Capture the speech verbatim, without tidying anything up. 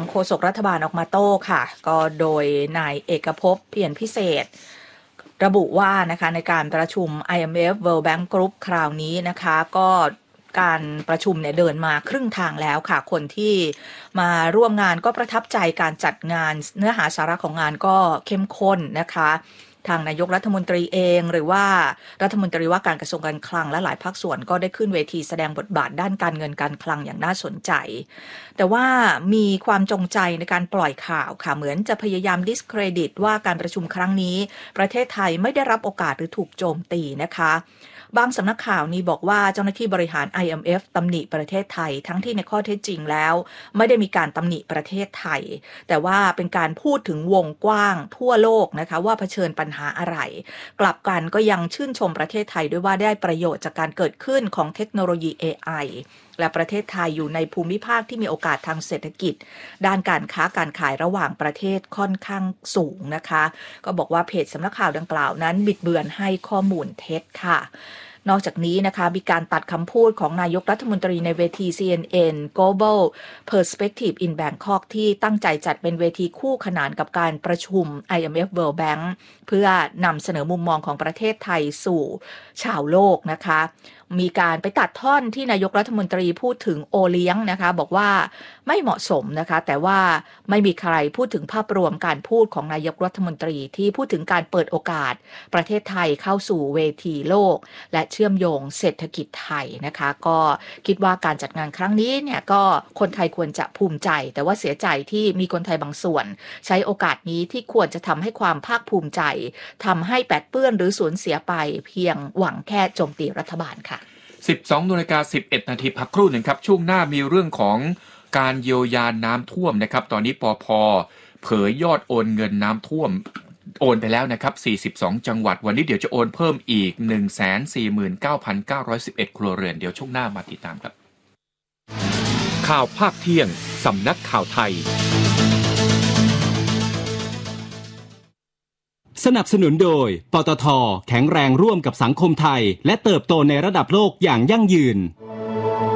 โฆษกรัฐบาลออกมาโต้ค่ะก็โดยนายเอกภพเพียรพิเศษระบุว่านะคะในการประชุม ไอ เอ็ม เอฟ World Bank Group คราวนี้นะคะก็การประชุมเนี่ยเดินมาครึ่งทางแล้วค่ะคนที่มาร่วมงานก็ประทับใจการจัดงานเนื้อหาสาระของงานก็เข้มข้นนะคะทางนายกรัฐมนตรีเองหรือว่ารัฐมนตรีว่าการกระทรวงการคลังและหลายภาคส่วนก็ได้ขึ้นเวทีแสดงบทบาทด้านการเงินการคลังอย่างน่าสนใจแต่ว่ามีความจงใจในการปล่อยข่าวค่ะเหมือนจะพยายามดิสเครดิตว่าการประชุมครั้งนี้ประเทศไทยไม่ได้รับโอกาสหรือถูกโจมตีนะคะบางสำนักข่าวนี้บอกว่าเจ้าหน้าที่บริหาร ไอ เอ็ม เอฟ ตำหนิประเทศไทยทั้งที่ในข้อเท็จจริงแล้วไม่ได้มีการตำหนิประเทศไทยแต่ว่าเป็นการพูดถึงวงกว้างทั่วโลกนะคะว่าเผชิญปัญหาอะไรกลับกันก็ยังชื่นชมประเทศไทยด้วยว่าได้ประโยชน์จากการเกิดขึ้นของเทคโนโลยี เอ ไอ และประเทศไทยอยู่ในภูมิภาคที่มีโอกาสทางเศรษฐกิจด้านการค้าการขายระหว่างประเทศค่อนข้างสูงนะคะก็บอกว่าเพจสำนักข่าวดังกล่าวนั้นบิดเบือนให้ข้อมูลเท็จค่ะนอกจากนี้นะคะมีการตัดคำพูดของนายกรัฐมนตรีในเวที ซี เอ็น เอ็น Global Perspective in Bangkok ที่ตั้งใจจัดเป็นเวทีคู่ขนานกับการประชุม ไอ เอ็ม เอฟ World Bank เพื่อนำเสนอมุมมองของประเทศไทยสู่ชาวโลกนะคะมีการไปตัดท่อนที่นายกรัฐมนตรีพูดถึงโอเลี้ยงนะคะบอกว่าไม่เหมาะสมนะคะแต่ว่าไม่มีใครพูดถึงภาพรวมการพูดของนายกรัฐมนตรีที่พูดถึงการเปิดโอกาสประเทศไทยเข้าสู่เวทีโลกและเชื่อมโยงเศรษฐกิจไทยนะคะก็คิดว่าการจัดงานครั้งนี้เนี่ยก็คนไทยควรจะภูมิใจแต่ว่าเสียใจที่มีคนไทยบางส่วนใช้โอกาสนี้ที่ควรจะทำให้ความภาคภูมิใจทำให้แปดเปื้อนหรือสูญเสียไปเพียงหวังแค่โจมตีรัฐบาลค่ะสิบสองนาฬิกาสิบเอ็ดนาทีพักครู่หนึ่งครับช่วงหน้ามีเรื่องของการเยียวยาน้ำท่วมนะครับตอนนี้ปภ.เผยยอดโอนเงินน้ำท่วมโอนไปแล้วนะครับสี่สิบสองจังหวัดวันนี้เดี๋ยวจะโอนเพิ่มอีก หนึ่งแสนสี่หมื่นเก้าพันเก้าร้อยสิบเอ็ด ครัวเรือนเดี๋ยวช่วงหน้ามาติดตามครับข่าวภาคเที่ยงสำนักข่าวไทยสนับสนุนโดยปตท.แข็งแรงร่วมกับสังคมไทยและเติบโตในระดับโลกอย่างยั่งยืน